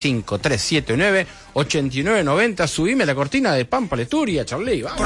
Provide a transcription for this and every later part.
5379-8990. Subime la cortina de Pampa Leturia, Charlie. Vamos.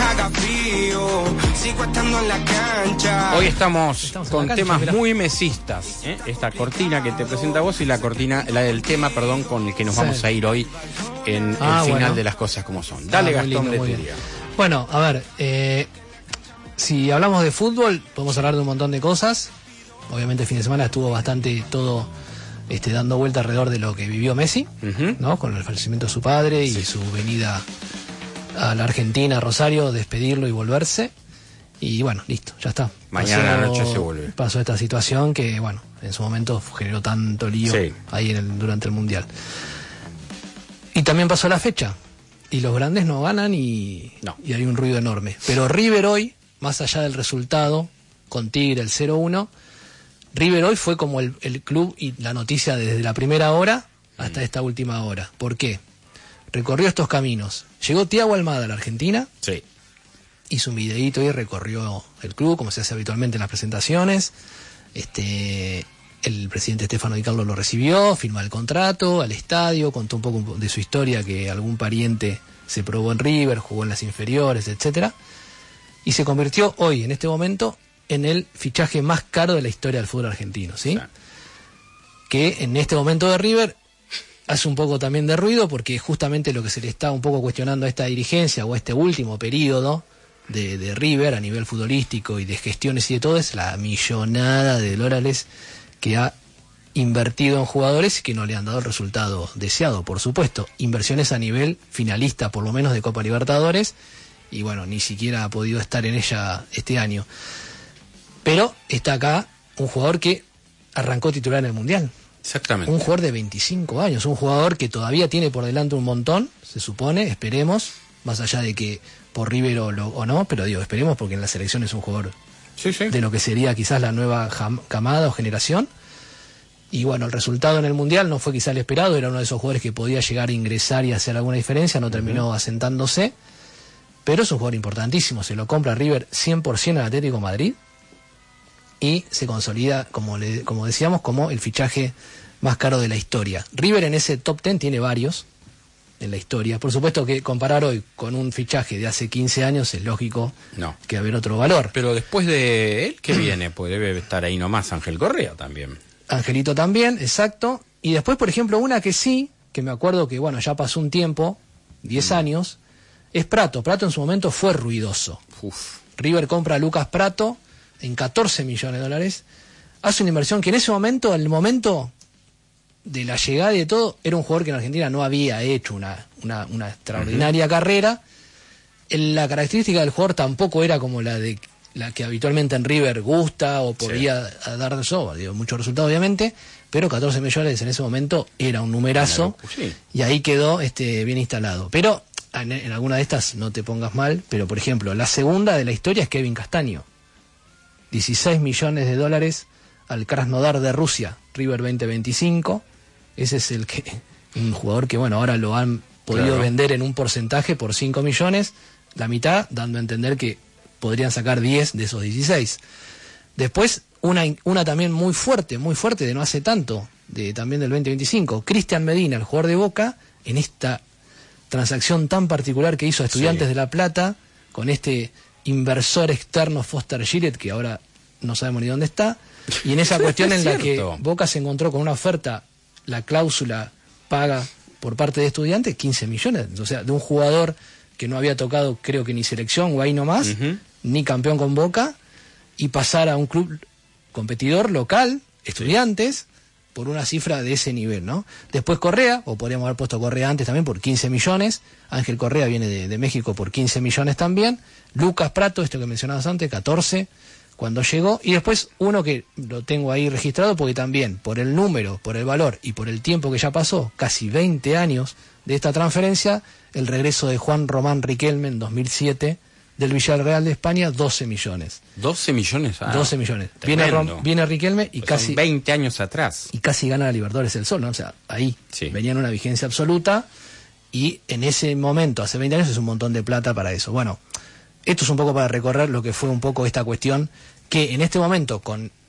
Hoy estamos con temas muy mesistas, ¿eh? Esta cortina que te presenta vos y la cortina, la del tema, perdón, con el que nos vamos a ir hoy en el final de las cosas como son. Dale, Gastón Leturia. Bueno, a ver, si hablamos de fútbol, podemos hablar de un montón de cosas. Obviamente el fin de semana estuvo bastante todo dando vuelta alrededor de lo que vivió Messi, ¿no? Con el fallecimiento de su padre y su venida a la Argentina, a Rosario, despedirlo y volverse. Y bueno, listo, ya está. Mañana a la noche se vuelve. Pasó esta situación que, bueno, en su momento generó tanto lío ahí durante el Mundial. Y también pasó la fecha. Y los grandes no ganan y hay un ruido enorme. Pero River hoy, más allá del resultado, con Tigre el 0-1, River hoy fue como el club y la noticia desde la primera hora hasta esta última hora. ¿Por qué? Recorrió estos caminos. Llegó Thiago Almada a la Argentina. Sí. Hizo un videíto y recorrió el club, como se hace habitualmente en las presentaciones. El presidente Stefano Di Carlo lo recibió, firmó el contrato, al estadio, contó un poco de su historia, que algún pariente se probó en River, jugó en las inferiores, etcétera. Y se convirtió hoy, en este momento, en el fichaje más caro de la historia del fútbol argentino, ¿sí? Que en este momento de River hace un poco también de ruido, porque justamente lo que se le está un poco cuestionando a esta dirigencia o a este último periodo de River a nivel futbolístico y de gestiones y de todo es la millonada de dólares que ha invertido en jugadores y que no le han dado el resultado deseado, por supuesto. Inversiones a nivel finalista, por lo menos, de Copa Libertadores, y bueno, ni siquiera ha podido estar en ella este año. Pero está acá un jugador que arrancó titular en el Mundial. Exactamente. Un jugador de 25 años, un jugador que todavía tiene por delante un montón, se supone, esperemos, más allá de que por River o no, pero digo, esperemos porque en la selección es un jugador de lo que sería quizás la nueva camada o generación. Y bueno, el resultado en el Mundial no fue quizás el esperado, era uno de esos jugadores que podía llegar a ingresar y hacer alguna diferencia, no terminó asentándose, pero es un jugador importantísimo, se lo compra River 100% al Atlético de Madrid. Y se consolida, como decíamos, como el fichaje más caro de la historia. River en ese top 10 tiene varios en la historia. Por supuesto que comparar hoy con un fichaje de hace 15 años es lógico que haber otro valor. Pero después de él, ¿qué viene? Pues debe estar ahí nomás Ángel Correa también. Angelito también, exacto. Y después, por ejemplo, una que sí, que me acuerdo que, bueno, ya pasó un tiempo, 10 años, es Prato. Prato en su momento fue ruidoso. River compra a Lucas Prato en 14 millones de dólares, hace una inversión que en ese momento, al momento de la llegada y de todo, era un jugador que en Argentina no había hecho una extraordinaria carrera. La característica del jugador tampoco era como la que habitualmente en River gusta o podía dar muchos resultados obviamente, pero 14 millones en ese momento era un numerazo y ahí quedó bien instalado. Pero en alguna de estas no te pongas mal, pero por ejemplo, la segunda de la historia es Kevin Castaño. 16 millones de dólares al Krasnodar de Rusia, River 2025. Ese es un jugador que, bueno, ahora lo han podido vender en un porcentaje por 5 millones, la mitad, dando a entender que podrían sacar 10 de esos 16. Después, una también muy fuerte, de no hace tanto, también del 2025, Cristian Medina, el jugador de Boca, en esta transacción tan particular que hizo a Estudiantes de La Plata, con inversor externo Foster Gillett, que ahora no sabemos ni dónde está, y en esa cuestión en la que Boca se encontró con una oferta, la cláusula paga por parte de Estudiantes 15 millones, o sea, de un jugador que no había tocado, creo que ni selección o ahí nomás, ni campeón con Boca, y pasar a un club competidor local, Estudiantes, por una cifra de ese nivel, ¿no? Después Correa, o podríamos haber puesto Correa antes también por 15 millones, Ángel Correa viene de México por 15 millones también, Lucas Prato, esto que mencionabas antes, 14 cuando llegó, y después uno que lo tengo ahí registrado porque también, por el número, por el valor y por el tiempo que ya pasó, casi 20 años de esta transferencia, el regreso de Juan Román Riquelme en 2007, del Villarreal de España, 12 millones. 12 millones, 12 millones. Viene Riquelme y casi... Son 20 años atrás. Y casi gana la Libertadores el Sol, ¿no? O sea, ahí venía en una vigencia absoluta y en ese momento, hace 20 años, es un montón de plata para eso. Bueno, esto es un poco para recorrer lo que fue un poco esta cuestión que en este momento, con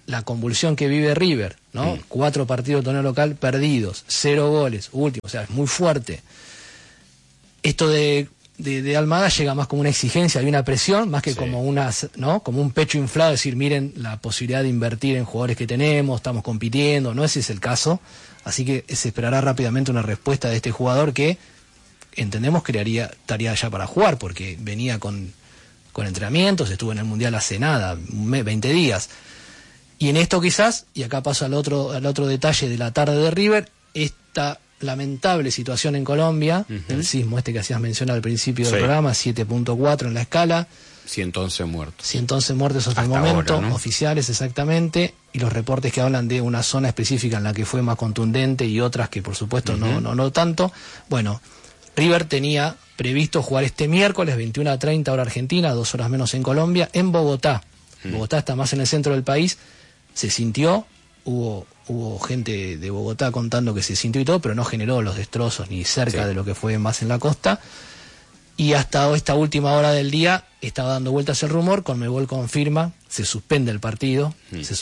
la convulsión que vive River, ¿no? 4 partidos de torneo local perdidos, 0 goles, último, o sea, es muy fuerte. Esto de Almada llega más como una exigencia y una presión, más que como ¿no? Como un pecho inflado, decir, miren la posibilidad de invertir en jugadores que tenemos, estamos compitiendo, no ese es el caso, así que se esperará rápidamente una respuesta de este jugador que entendemos que estaría ya para jugar, porque venía con entrenamientos, estuvo en el Mundial hace nada, 20 días. Y en esto quizás, y acá paso al otro detalle de la tarde de River, esta lamentable situación en Colombia, el sismo que hacías mención al principio del programa, 7.4 en la escala. 111 muertos. 111 muertos hasta el momento, ahora, ¿no? Oficiales exactamente, y los reportes que hablan de una zona específica en la que fue más contundente y otras que por supuesto no tanto. Bueno, River tenía previsto jugar este miércoles 21:30 hora Argentina, 2 horas menos en Colombia, en Bogotá. Bogotá está más en el centro del país, se sintió, hubo gente de Bogotá contando que se sintió y todo, pero no generó los destrozos ni cerca de lo que fue más en la costa. Y hasta esta última hora del día estaba dando vueltas el rumor, Conmebol confirma, se suspende el partido,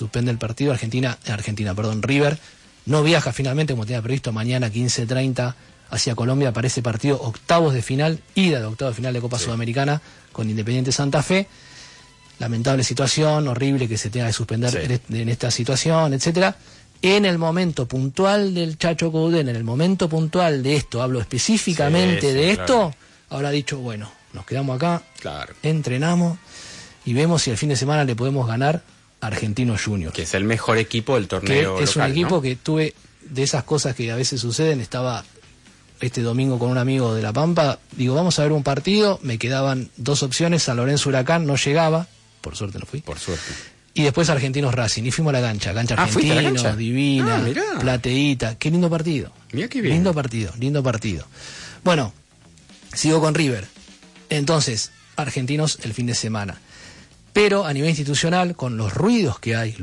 River no viaja finalmente como tenía previsto mañana 15:30 hacia Colombia para ese partido, octavos de final, ida de octavos de final de Copa Sudamericana con Independiente Santa Fe. Lamentable situación, horrible que se tenga que suspender en esta situación, etcétera. En el momento puntual del Chacho Coudet, en el momento puntual de esto, hablo específicamente de esto, habrá dicho, bueno, nos quedamos acá, entrenamos y vemos si el fin de semana le podemos ganar a Argentinos Juniors. Que es el mejor equipo del torneo que es local, un equipo, ¿no? que tuve, de esas cosas que a veces suceden, estaba este domingo con un amigo de La Pampa, digo, vamos a ver un partido, me quedaban 2 opciones, San Lorenzo Huracán, no llegaba, por suerte no fui. Por suerte. Y después Argentinos Racing, y fuimos a la cancha Argentino, divina, plateíta, qué lindo partido. Mirá qué bien. Lindo partido. Bueno, sigo con River. Entonces, Argentinos el fin de semana. Pero a nivel institucional, con los ruidos que hay,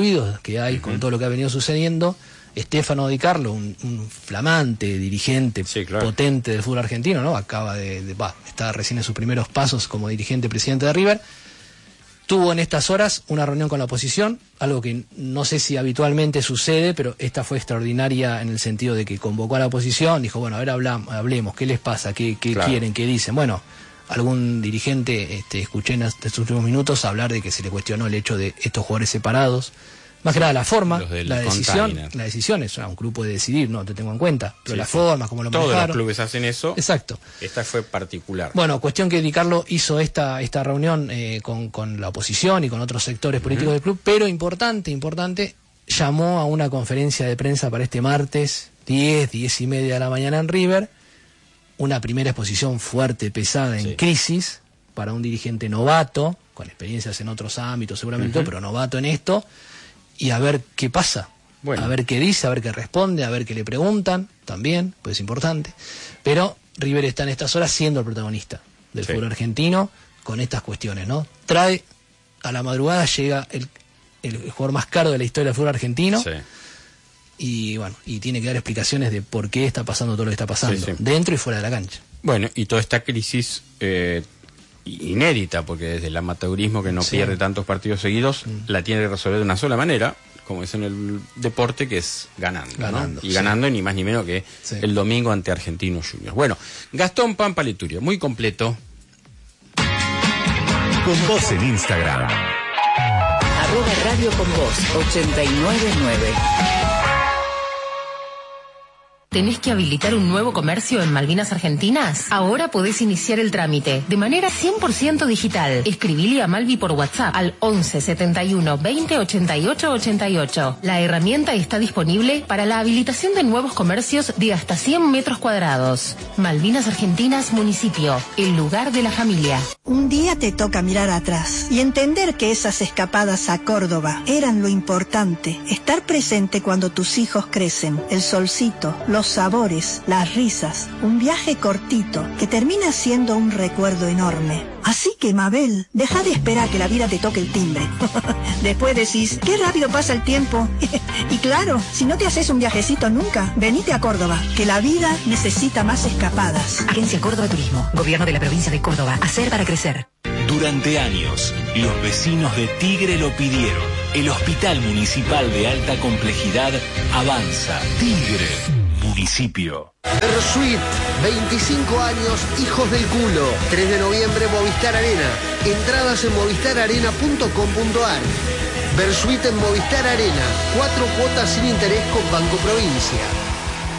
con todo lo que ha venido sucediendo, Stefano Di Carlo, un flamante dirigente, potente del fútbol argentino, ¿no? Acaba está recién en sus primeros pasos como dirigente presidente de River. Tuvo en estas horas una reunión con la oposición, algo que no sé si habitualmente sucede, pero esta fue extraordinaria en el sentido de que convocó a la oposición, dijo, bueno, a ver, hablemos, ¿qué les pasa? ¿Qué quieren? ¿Qué dicen? Bueno, algún dirigente, escuché en estos últimos minutos hablar de que se le cuestionó el hecho de estos jugadores separados. Más que nada la forma, la decisión es un club puede decidir, no te tengo en cuenta, pero la forma, como lo manejaron. Todos los clubes hacen eso. Exacto. Esta fue particular. Bueno, cuestión que Di Carlo hizo esta reunión con la oposición y con otros sectores políticos del club, pero importante, llamó a una conferencia de prensa para este martes, 10:30 de la mañana en River, una primera exposición fuerte, pesada, en crisis, para un dirigente novato, con experiencias en otros ámbitos seguramente, pero novato en esto, y a ver qué pasa, a ver qué dice, a ver qué responde, a ver qué le preguntan, también, pues es importante. Pero River está en estas horas siendo el protagonista del fútbol argentino con estas cuestiones, ¿no? Trae, a la madrugada llega el jugador más caro de la historia del fútbol argentino, y bueno, y tiene que dar explicaciones de por qué está pasando todo lo que está pasando, dentro y fuera de la cancha. Bueno, y toda esta crisis inédita, porque desde el amateurismo que no pierde tantos partidos seguidos, la tiene que resolver de una sola manera, como es en el deporte, que es ganando, ¿no? Y ganando ni más ni menos que el domingo ante Argentinos Juniors. Bueno, Gastón Pampa Liturio, muy completo. Con vos en Instagram. @Radio con vos 899. ¿Tenés que habilitar un nuevo comercio en Malvinas Argentinas? Ahora podés iniciar el trámite de manera 100% digital. Escribile a Malvi por WhatsApp al 11 71 20 88 88. La herramienta está disponible para la habilitación de nuevos comercios de hasta 100 metros cuadrados. Malvinas Argentinas Municipio, el lugar de la familia. Un día te toca mirar atrás y entender que esas escapadas a Córdoba eran lo importante. Estar presente cuando tus hijos crecen, el solcito, los sabores, las risas, un viaje cortito que termina siendo un recuerdo enorme. Así que, Mabel, deja de esperar que la vida te toque el timbre. Después decís, qué rápido pasa el tiempo. Y claro, si no te haces un viajecito nunca, venite a Córdoba, que la vida necesita más escapadas. Agencia Córdoba Turismo, Gobierno de la Provincia de Córdoba. Hacer para crecer. Durante años, los vecinos de Tigre lo pidieron. El Hospital Municipal de Alta Complejidad avanza. Tigre, municipio. Versuit, 25 años, hijos del culo. 3 de noviembre, Movistar Arena. Entradas en movistararena.com.ar. Versuit en Movistar Arena. 4 cuotas sin interés con Banco Provincia.